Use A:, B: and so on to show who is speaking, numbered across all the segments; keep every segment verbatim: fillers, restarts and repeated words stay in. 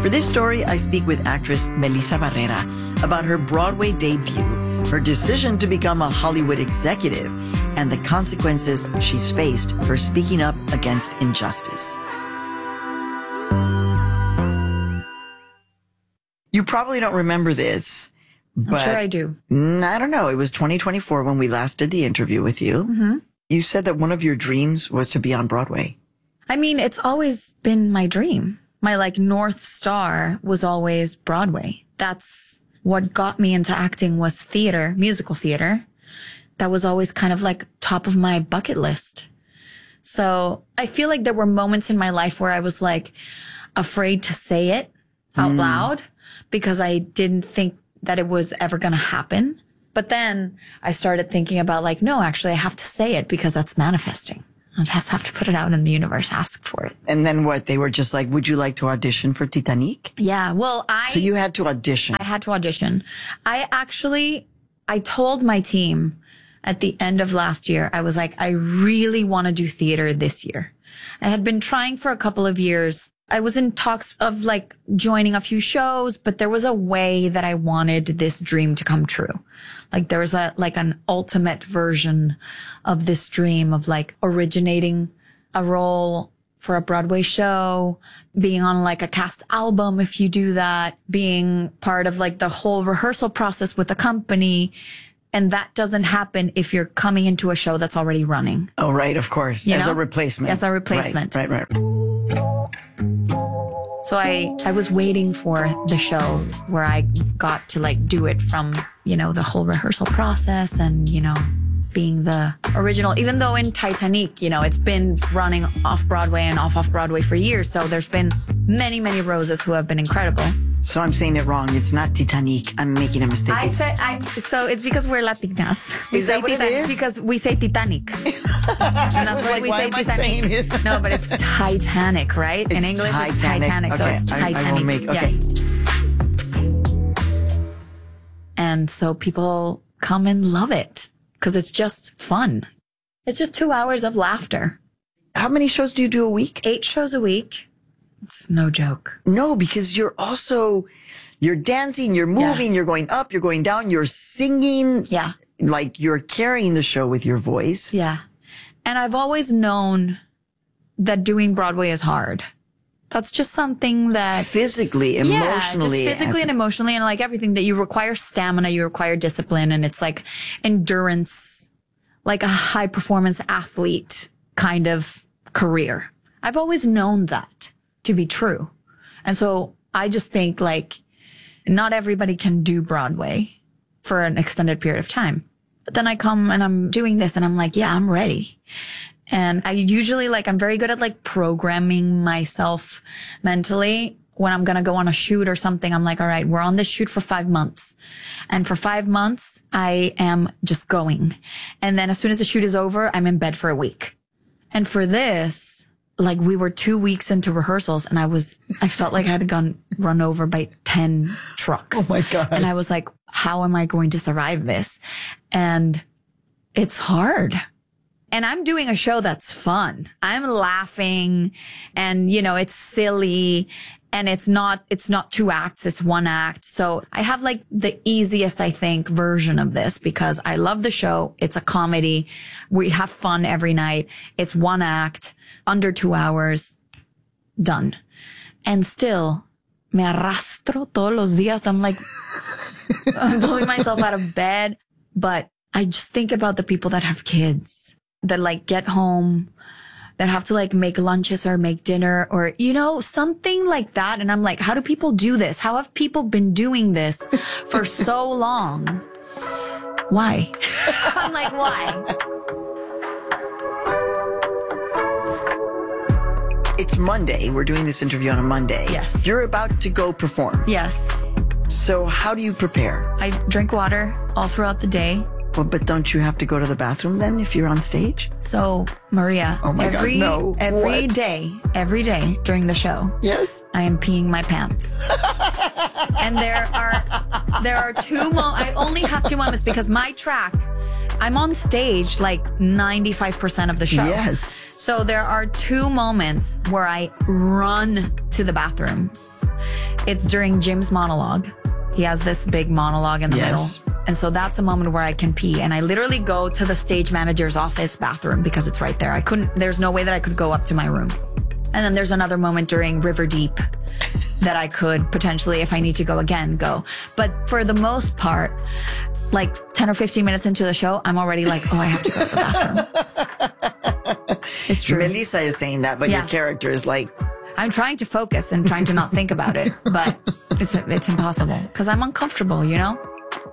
A: For this story, I speak with actress Melissa Barrera about her Broadway debut, her decision to become a Hollywood executive, and the consequences she's faced for speaking up against injustice. You probably don't remember this, but
B: I'm sure I do.
A: I don't know. It was twenty twenty-four when we last did the interview with you.
B: Mm-hmm.
A: You said that one of your dreams was to be on Broadway.
B: I mean, it's always been my dream. My like North Star was always Broadway. That's what got me into acting, was theater, musical theater. That was always kind of like top of my bucket list. So I feel like there were moments in my life where I was like afraid to say it out mm. loud because I didn't think that it was ever going to happen. But then I started thinking about like, no, actually I have to say it because that's manifesting. I just have to put it out in the universe, ask for it.
A: And then what? They were just like, would you like to audition for Titanic?
B: Yeah, well, I...
A: So you had to audition.
B: I had to audition. I actually, I told my team at the end of last year, I was like, I really want to do theater this year. I had been trying for a couple of years. I was in talks of like joining a few shows, but there was a way that I wanted this dream to come true. Like there was a, like an ultimate version of this dream of like originating a role for a Broadway show, being on like a cast album if you do that, being part of like the whole rehearsal process with the company. And that doesn't happen if you're coming into a show that's already running.
A: Oh, right. Of course.
B: You
A: As
B: know?
A: a replacement.
B: As a replacement.
A: Right, right, right.
B: So I, I was waiting for the show where I got to like do it from, you know, the whole rehearsal process and, you know, being the original, even though in Titanic, you know, it's been running off Broadway and off off Broadway for years. So there's been many, many roses who have been incredible.
A: So I'm saying it wrong. It's not Titanic. I'm making a mistake.
B: I
A: it's...
B: said, I, so it's because we're Latinas. We
A: is that what
B: Titanic
A: it is?
B: Because we say Titanic. And that's why
A: like,
B: we
A: why
B: say
A: am I
B: Titanic.
A: saying it?
B: No, but it's Titanic, right?
A: It's
B: in English,
A: Titanic.
B: it's Titanic.
A: Okay,
B: So it's
A: I,
B: Titanic.
A: I will make, okay.
B: Yeah. And so people come and love it because it's just fun. It's just two hours of laughter.
A: How many shows do you do a week?
B: Eight shows a week. It's no joke.
A: No, because you're also, you're dancing, you're moving, yeah. You're going up, you're going down, you're singing.
B: Yeah.
A: Like you're carrying the show with your voice.
B: Yeah. And I've always known that doing Broadway is hard. That's just something that...
A: Physically, emotionally.
B: Yeah, just physically and emotionally, and like everything that you require stamina, you require discipline, and it's like endurance, like a high performance athlete kind of career. I've always known that to be true. And so I just think like not everybody can do Broadway for an extended period of time. But then I come and I'm doing this and I'm like, yeah, I'm ready. And I usually like, I'm very good at like programming myself mentally. When I'm going to go on a shoot or something, I'm like, all right, we're on this shoot for five months. And for five months, I am just going. And then as soon as the shoot is over, I'm in bed for a week. And for this, like we were two weeks into rehearsals and I was, I felt like I had gone run over by ten trucks.
A: Oh my God.
B: And I was like, how am I going to survive this? And it's hard. And I'm doing a show that's fun. I'm laughing and, you know, it's silly and it's not, it's not two acts. It's one act. So I have like the easiest, I think, version of this because I love the show. It's a comedy. We have fun every night. It's one act, under two hours, done. And still, me arrastro todos los días. I'm like, I'm pulling myself out of bed. But I just think about the people that have kids that like get home, that have to like make lunches or make dinner or, you know, something like that. And I'm like, how do people do this? How have people been doing this for so long? Why? I'm like, why?
A: It's Monday. We're doing this interview on a Monday.
B: Yes.
A: You're about to go perform.
B: Yes.
A: So how do you prepare?
B: I drink water all throughout the day.
A: Well, but don't you have to go to the bathroom then if you're on stage?
B: So, Maria,
A: oh my
B: every,
A: God, no.
B: every
A: What?
B: day, every day during the show,
A: yes,
B: I am peeing my pants. And there are, there are two mo- I only have two moments because my track, I'm on stage like ninety-five percent of the show.
A: Yes.
B: So there are two moments where I run to the bathroom. It's during Jim's monologue. He has this big monologue in the
A: Yes.
B: middle. And so that's a moment where I can pee. And I literally go to the stage manager's office bathroom because it's right there. I couldn't, there's no way that I could go up to my room. And then there's another moment during River Deep that I could potentially, if I need to go again, go. But for the most part, like ten or fifteen minutes into the show, I'm already like, oh, I have to go to the bathroom. It's true.
A: Melissa is saying that, but
B: Yeah.
A: your character is like,
B: I'm trying to focus and trying to not think about it, but it's it's impossible because I'm uncomfortable, you know?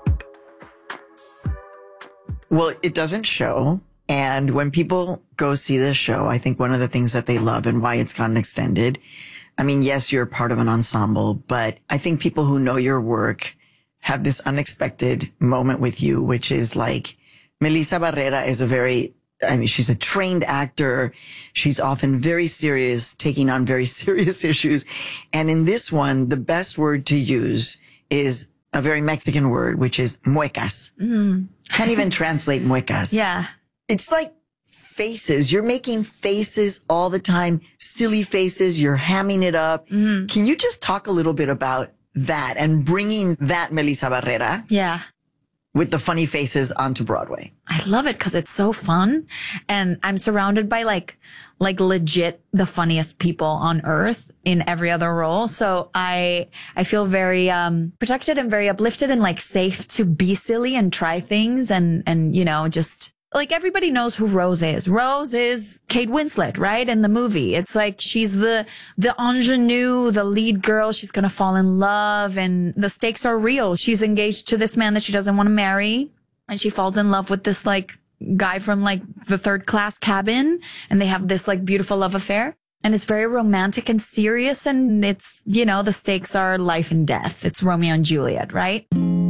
A: well, it doesn't show. And when people go see this show, I think one of the things that they love and why it's gotten extended, I mean, yes, you're part of an ensemble, but I think people who know your work have this unexpected moment with you, which is like Melissa Barrera is a very, I mean, she's a trained actor. She's often very serious, taking on very serious issues. And in this one, the best word to use is a very Mexican word, which is muecas.
B: Mm.
A: Can't even translate muecas.
B: Yeah.
A: It's like faces. You're making faces all the time, silly faces. You're hamming it up.
B: Mm-hmm.
A: Can you just talk a little bit about that and bringing that Melissa Barrera
B: Yeah.
A: with the funny faces onto Broadway?
B: I love it because it's so fun. And I'm surrounded by like, like legit the funniest people on earth in every other role. So I, I feel very, um, protected and very uplifted and like safe to be silly and try things and, and, you know, just like everybody knows who Rose is. Rose is Kate Winslet, right? In the movie. It's like she's the, the ingenue, the lead girl. She's going to fall in love and the stakes are real. She's engaged to this man that she doesn't want to marry. And she falls in love with this like guy from like the third class cabin. And they have this like beautiful love affair. And it's very romantic and serious. And it's, you know, the stakes are life and death. It's Romeo and Juliet, right?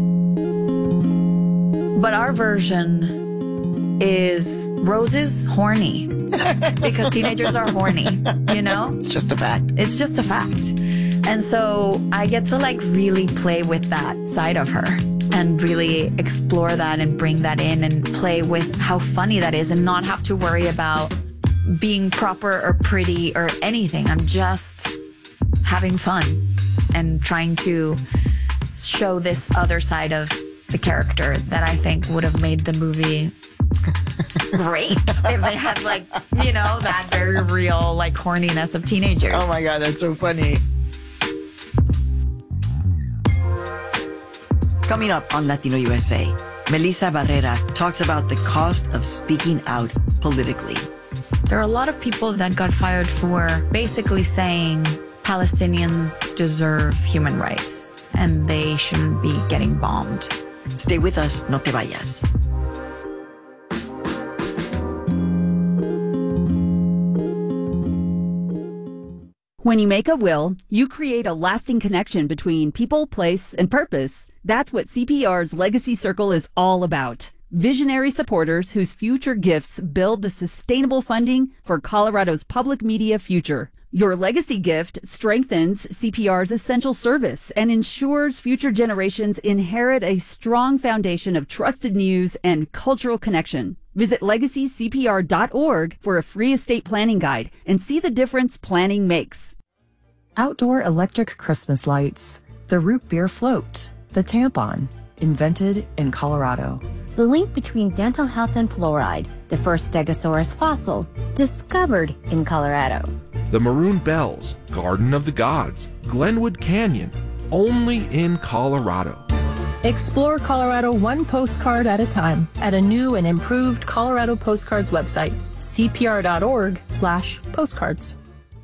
B: But our version is Rose is horny because teenagers are horny, you know?
A: It's just a fact.
B: It's just a fact. And so I get to like really play with that side of her and really explore that and bring that in and play with how funny that is and not have to worry about being proper or pretty or anything. I'm just having fun and trying to show this other side of the character that I think would have made the movie great if they had like, you know, that very real like horniness of teenagers.
A: Oh my God, that's so funny. Coming up on Latino U S A, Melissa Barrera talks about the cost of speaking out politically.
B: There are a lot of people that got fired for basically saying Palestinians deserve human rights and they shouldn't be getting bombed.
A: Stay with us, no te vayas.
C: When you make a will, you create a lasting connection between people, place, and purpose. That's what C P R's Legacy Circle is all about. Visionary supporters whose future gifts build the sustainable funding for Colorado's public media future. Your legacy gift strengthens C P R's essential service and ensures future generations inherit a strong foundation of trusted news and cultural connection. Visit legacy c p r dot org for a free estate planning guide and see the difference planning makes.
D: Outdoor electric Christmas lights, the root beer float, the tampon, invented in Colorado.
E: The link between dental health and fluoride, the first Stegosaurus fossil, discovered in Colorado.
F: The Maroon Bells, Garden of the Gods, Glenwood Canyon, only in Colorado.
G: Explore Colorado one postcard at a time at a new and improved Colorado Postcards website, c p r dot org slash postcards.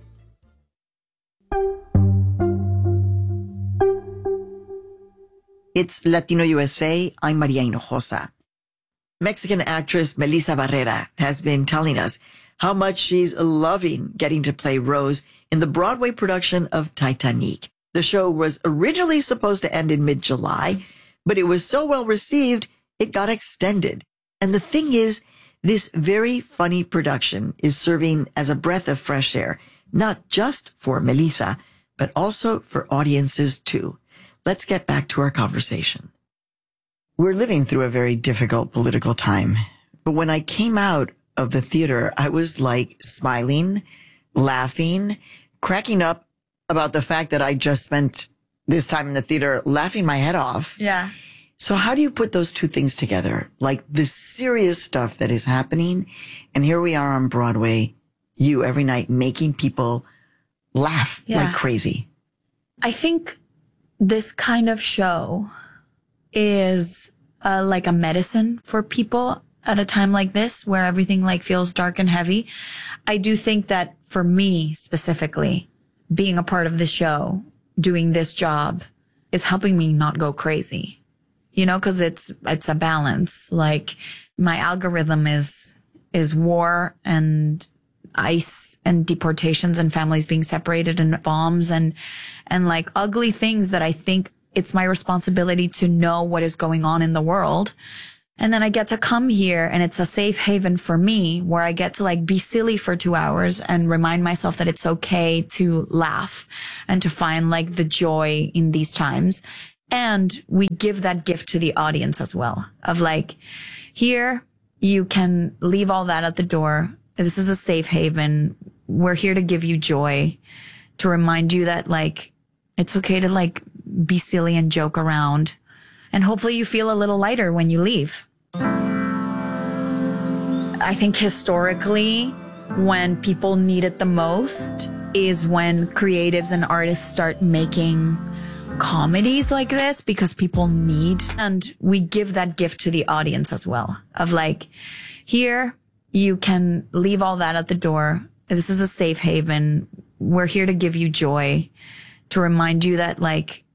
A: It's Latino U S A. I'm Maria Hinojosa. Mexican actress Melissa Barrera has been telling us how much she's loving getting to play Rose in the Broadway production of Titanic. The show was originally supposed to end in mid-July, but it was so well received, it got extended. And the thing is, this very funny production is serving as a breath of fresh air, not just for Melissa, but also for audiences too. Let's get back to our conversation. We're living through a very difficult political time, but when I came out of the theater, I was like smiling, laughing, cracking up about the fact that I just spent this time in the theater laughing my head off.
B: Yeah.
A: So how do you put those two things together? Like the serious stuff that is happening, and here we are on Broadway, you every night making people laugh
B: Yeah.
A: like crazy.
B: I think this kind of show is uh, like a medicine for people at a time like this where everything like feels dark and heavy. I do think that for me specifically, being a part of the show, doing this job is helping me not go crazy, you know, cause it's, it's a balance. Like my algorithm is, is war and ICE and deportations and families being separated and bombs and, and like ugly things that I think it's my responsibility to know what is going on in the world. And then I get to come here and it's a safe haven for me where I get to like be silly for two hours and remind myself that it's okay to laugh and to find like the joy in these times. And we give that gift to the audience as well of like, here you can leave all that at the door. This is a safe haven. We're here to give you joy, to remind you that like, it's okay to like be silly and joke around. And hopefully you feel a little lighter when you leave. I think historically, when people need it the most is when creatives and artists start making comedies like this because people need, and we give that gift to the audience as well of like, here you can leave all that at the door. This is a safe haven. We're here to give you joy, to remind you that like,